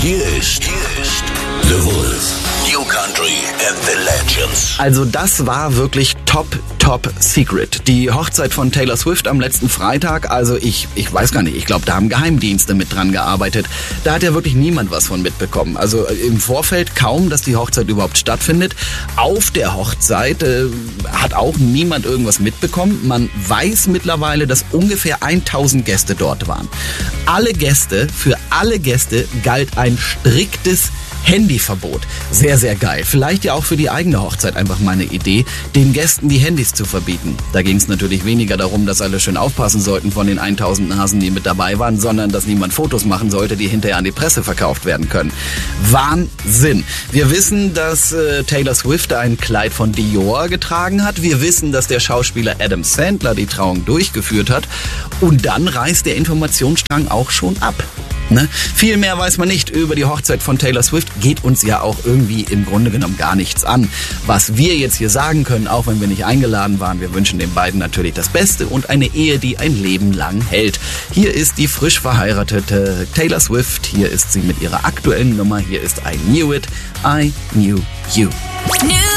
Hier ist The Wolf. New Country and the Legends. Also das war wirklich top secret. Die Hochzeit von Taylor Swift am letzten Freitag, also ich weiß gar nicht, ich glaube, da haben Geheimdienste mit dran gearbeitet. Da hat ja wirklich niemand was von mitbekommen. Also im Vorfeld kaum, dass die Hochzeit überhaupt stattfindet. Auf der Hochzeit hat auch niemand irgendwas mitbekommen. Man weiß mittlerweile, dass ungefähr 1000 Gäste dort waren. Für alle Gäste galt ein striktes Handyverbot. Sehr, sehr geil. Vielleicht ja auch für die eigene Hochzeit einfach mal eine Idee, den Gästen die Handys zu verbieten. Da ging es natürlich weniger darum, dass alle schön aufpassen sollten von den 1000 Nasen, die mit dabei waren, sondern dass niemand Fotos machen sollte, die hinterher an die Presse verkauft werden können. Wahnsinn. Wir wissen, dass Taylor Swift ein Kleid von Dior getragen hat. Wir wissen, dass der Schauspieler Adam Sandler die Trauung durchgeführt hat. Und dann reißt der Informationsstrang auch schon ab. Ne? Viel mehr weiß man nicht über die Hochzeit von Taylor Swift, geht uns ja auch irgendwie im Grunde genommen gar nichts an. Was wir jetzt hier sagen können, auch wenn wir nicht eingeladen waren, wir wünschen den beiden natürlich das Beste und eine Ehe, die ein Leben lang hält. Hier ist die frisch verheiratete Taylor Swift, hier ist sie mit ihrer aktuellen Nummer, hier ist I Knew It, I Knew You.